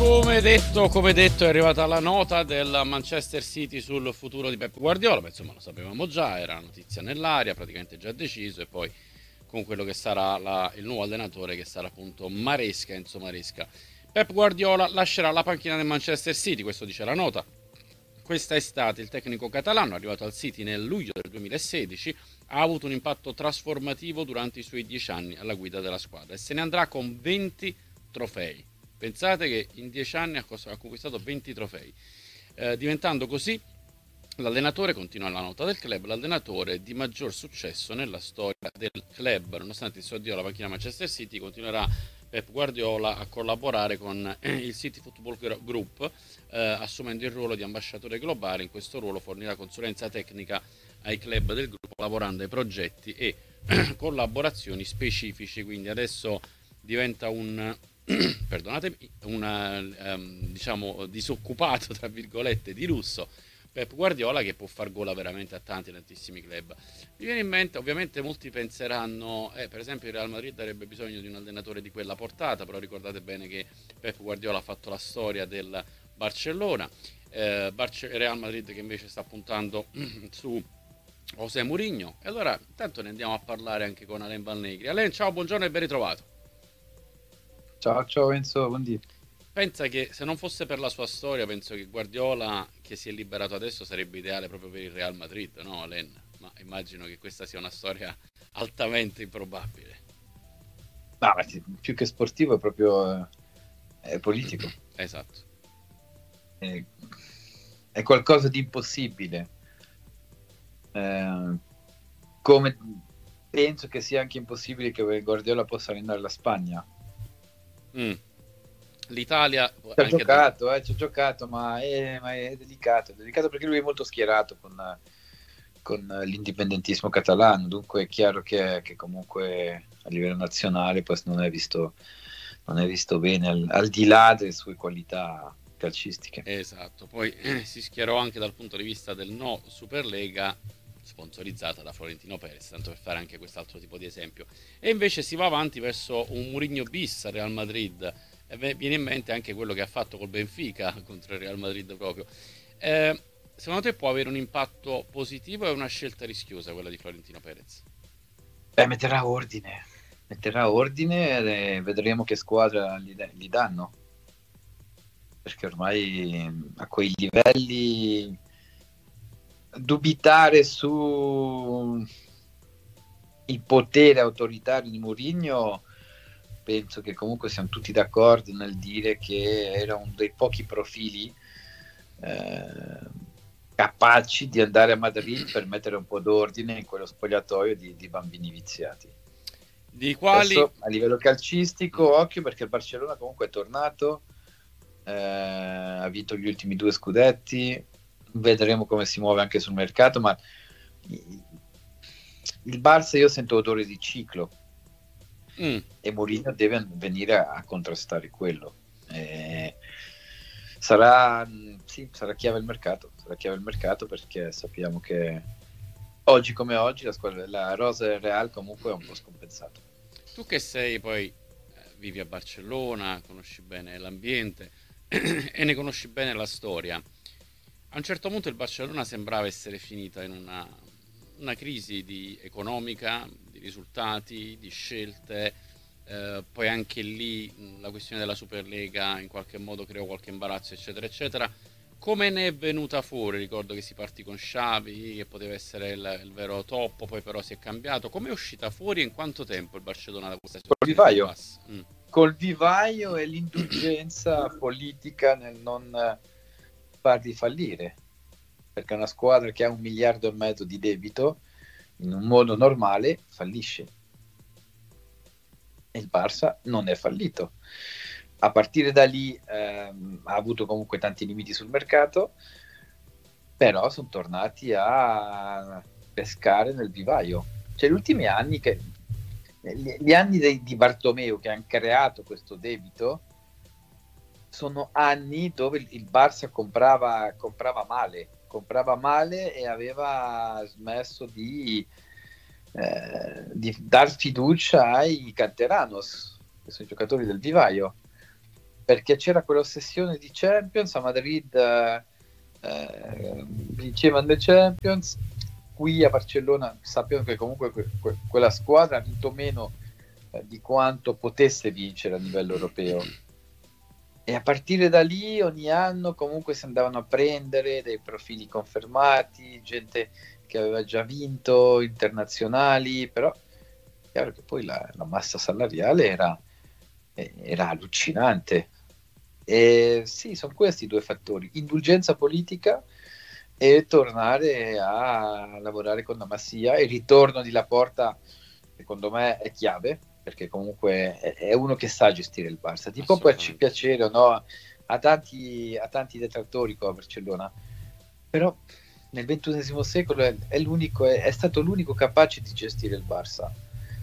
Come detto, è arrivata la nota del Manchester City sul futuro di Pep Guardiola. Beh, insomma, lo sapevamo già, era una notizia nell'aria, praticamente già deciso. E poi con quello che sarà il nuovo allenatore, che sarà appunto Maresca, Enzo Maresca. Pep Guardiola lascerà la panchina del Manchester City, questo dice la nota. Questa estate il tecnico catalano, arrivato al City nel luglio del 2016, ha avuto un impatto trasformativo durante i suoi 10 anni alla guida della squadra e se ne andrà con 20 trofei. Pensate che in 10 anni ha conquistato 20 trofei, diventando così l'allenatore, continua la nota del club, l'allenatore di maggior successo nella storia del club. Nonostante il suo addio alla panchina Manchester City, continuerà Pep Guardiola a collaborare con il City Football Group, assumendo il ruolo di ambasciatore globale. In questo ruolo fornirà consulenza tecnica ai club del gruppo, lavorando ai progetti e collaborazioni specifici. Quindi adesso diventa un perdonatemi, diciamo disoccupato tra virgolette di lusso Pep Guardiola, che può far gola veramente a tantissimi club. Mi viene in mente, ovviamente molti penseranno, per esempio il Real Madrid avrebbe bisogno di un allenatore di quella portata, però ricordate bene che Pep Guardiola ha fatto la storia del Barcellona, Real Madrid che invece sta puntando su José Mourinho. E allora intanto ne andiamo a parlare anche con Alain Valnegri. Alain, ciao, buongiorno e ben ritrovato. Ciao Enzo, buondì. Pensa che se non fosse per la sua storia, penso che Guardiola, che si è liberato adesso, sarebbe ideale proprio per il Real Madrid, no, Len? Ma immagino che questa sia una storia altamente improbabile. No, ma più che sportivo è proprio è politico. Esatto. È qualcosa di impossibile. Come penso che sia anche impossibile che Guardiola possa allenare la Spagna. L'Italia ci ha giocato, ma è delicato perché lui è molto schierato con l'indipendentismo catalano, dunque è chiaro che comunque a livello nazionale poi non è visto bene al di là delle sue qualità calcistiche. Esatto, poi si schierò anche dal punto di vista del no Superlega, sponsorizzata da Florentino Perez, tanto per fare anche quest'altro tipo di esempio. E invece si va avanti verso un Mourinho bis al Real Madrid, e viene in mente anche quello che ha fatto col Benfica contro il Real Madrid proprio. Secondo te può avere un impatto positivo o è una scelta rischiosa quella di Florentino Perez? Metterà ordine e vedremo che squadra gli danno, perché ormai a quei livelli dubitare su il potere autoritario di Mourinho, penso che comunque siamo tutti d'accordo nel dire che era uno dei pochi profili capaci di andare a Madrid per mettere un po' d'ordine in quello spogliatoio di bambini viziati. Di quali? Adesso, a livello calcistico, occhio, perché il Barcellona comunque è tornato, ha vinto gli ultimi 2 scudetti, vedremo come si muove anche sul mercato, ma il Barça io sento odore di ciclo e Mourinho deve venire a contrastare quello. Sarà chiave il mercato, perché sappiamo che oggi come oggi la rosa del Real comunque è un po' scompensata. Tu che sei poi vivi a Barcellona, conosci bene l'ambiente e ne conosci bene la storia. A un certo punto il Barcellona sembrava essere finita in una crisi economica, di risultati, di scelte. Poi anche lì la questione della Superlega in qualche modo creò qualche imbarazzo, eccetera, eccetera. Come ne è venuta fuori? Ricordo che si partì con Xavi, che poteva essere il vero top, poi però si è cambiato. Come è uscita fuori e in quanto tempo il Barcellona da questa situazione? Col vivaio e l'indulgenza politica nel non farli fallire, perché una squadra che ha 1,5 miliardi di debito in un modo normale fallisce. E il Barça non è fallito. A partire da lì ha avuto comunque tanti limiti sul mercato, però sono tornati a pescare nel vivaio. Cioè gli ultimi anni, gli anni di Bartomeu, che hanno creato questo debito, sono anni dove il Barça comprava male e aveva smesso di dar fiducia ai canteranos, che sono i giocatori del vivaio. perché c'era quell'ossessione di Champions. A Madrid vincevano le Champions, qui a Barcellona sappiamo che comunque quella squadra ha vinto meno di quanto potesse vincere a livello europeo, e a partire da lì ogni anno comunque si andavano a prendere dei profili confermati, gente che aveva già vinto, internazionali, però è chiaro che poi la massa salariale era allucinante. E sì, sono questi i due fattori: indulgenza politica e tornare a lavorare con la Masia. Il ritorno di Laporta, secondo me, è chiave, perché comunque è uno che sa gestire il Barça. Ti può poi Assolutamente. piacere o no, a tanti detrattori qua a Barcellona, però nel XXI secolo è stato l'unico capace di gestire il Barça.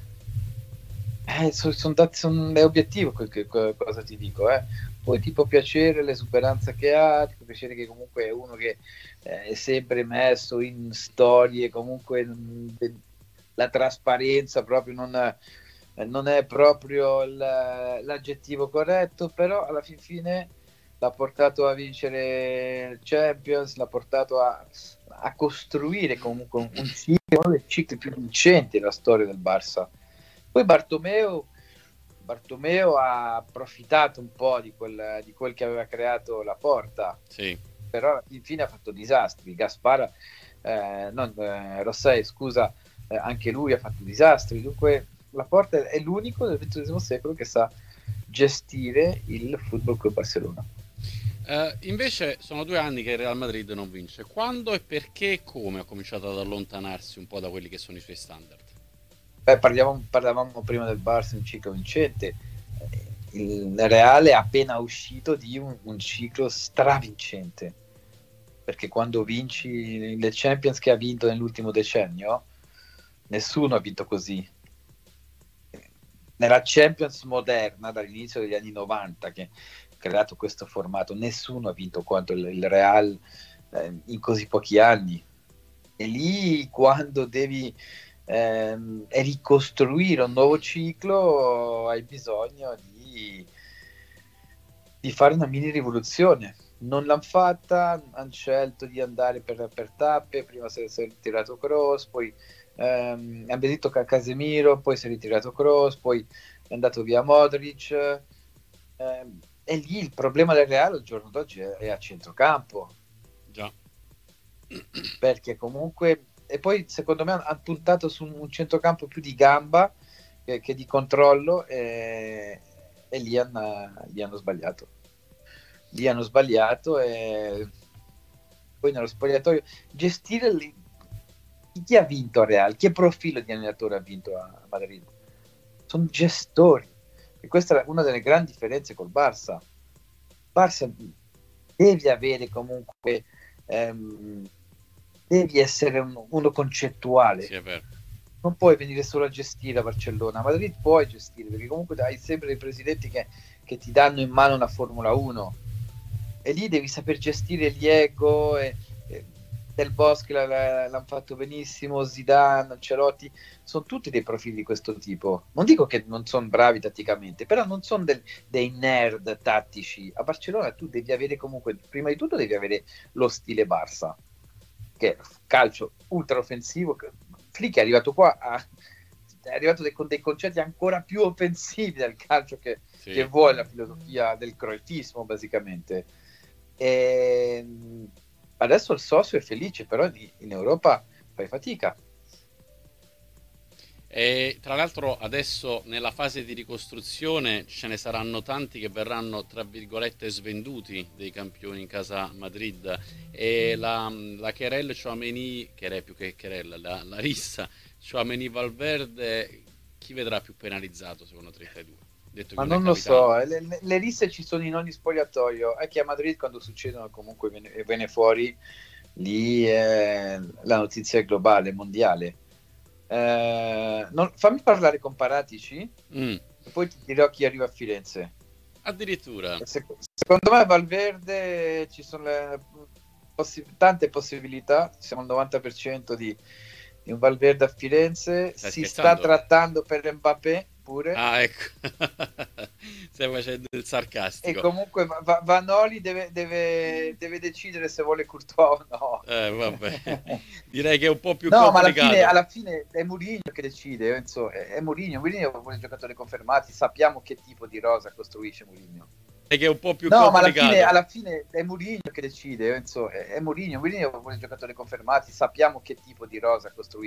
È obiettivo cosa ti dico, eh. Poi ti può piacere l'esuberanza che ha, ti può piacere che comunque è uno che è sempre messo in storie, comunque la trasparenza proprio non è proprio l'aggettivo corretto, però alla fine l'ha portato a vincere il Champions, l'ha portato a costruire comunque un ciclo, uno dei cicli più vincenti della storia del Barça. Poi Bartomeu ha approfittato un po' di quel che aveva creato la Porta, Sì. però infine ha fatto disastri. Gaspar, Rossei, scusa, anche lui ha fatto disastri. Dunque la Porta è l'unico del XX secolo che sa gestire il Football Club Barcellona. Invece sono 2 anni che il Real Madrid non vince. Quando e perché e come ha cominciato ad allontanarsi un po' da quelli che sono i suoi standard? Beh, parlavamo prima del Barça, un ciclo vincente. Il Reale è appena uscito di un ciclo stravincente, perché quando vinci le Champions che ha vinto nell'ultimo decennio, nessuno ha vinto così. Nella Champions moderna, dall'inizio degli anni 90, che ha creato questo formato, nessuno ha vinto quanto il Real in così pochi anni. E lì, quando devi ricostruire un nuovo ciclo, hai bisogno di fare una mini rivoluzione. Non l'hanno fatta, hanno scelto di andare per tappe. Prima si è ritirato Kroos, poi hanno detto Casemiro, poi si è ritirato Kroos, poi è andato via Modric. E lì il problema del Real al giorno d'oggi è a centrocampo, Già. perché comunque, e poi secondo me hanno puntato su un centrocampo più di gamba che di controllo, e lì hanno sbagliato. Lì hanno sbagliato, e poi nello spogliatoio gestire chi ha vinto a Real, che profilo di allenatore ha vinto a Madrid. Sono gestori, e questa è una delle grandi differenze col Barça. Barça devi avere comunque devi essere uno Sì, concettuale, è vero. non puoi venire solo a gestire a Barcellona. A Madrid puoi gestire, perché comunque hai sempre dei presidenti che ti danno in mano una Formula 1, e lì devi saper gestire gli ego. Del Bosque l'hanno fatto benissimo, Zidane, Ancelotti, sono tutti dei profili di questo tipo. Non dico che non sono bravi tatticamente, però non sono dei nerd tattici. A Barcellona tu devi avere comunque, prima di tutto devi avere lo stile Barça, che è calcio ultra offensivo. Flick è arrivato qua è arrivato con dei concetti ancora più offensivi del calcio che Sì. vuole la filosofia del cruyffismo, basicamente. E adesso il socio è felice, però in Europa fai fatica. E tra l'altro adesso nella fase di ricostruzione ce ne saranno tanti che verranno, tra virgolette, svenduti dei campioni in casa Madrid, e la Querelle Tchouaméni, Querelle più che Querelle, la rissa Tchouaméni Valverde, chi vedrà più penalizzato secondo te tra i due? Detto che Ma non è non lo capitato. so, le risse ci sono in ogni spogliatoio. È che a Madrid, quando succedono, comunque viene fuori, lì la notizia è globale, mondiale. Fammi parlare con Paratici, Mm, e poi ti dirò chi arriva a Firenze. addirittura. Secondo me Valverde ci sono tante possibilità, siamo al 90% di un Valverde a Firenze. Stai Si sta scherzando? trattando per Mbappé, pure. Ah, ecco. Stai facendo il E sarcastico. comunque Vanoli deve decidere se vuole Courtois o no. Vabbè. Direi che è un po' più No, ma complicato. alla fine è Mourinho che decide, Enzo, è Mourinho. Mourinho vuole giocatori confermati, sappiamo che tipo di rosa costruisce Mourinho. Direi che è un po' più No, ma complicato. alla fine è Mourinho che decide, Enzo, è Mourinho. Mourinho vuole giocatori confermati, sappiamo che tipo di rosa costruisce.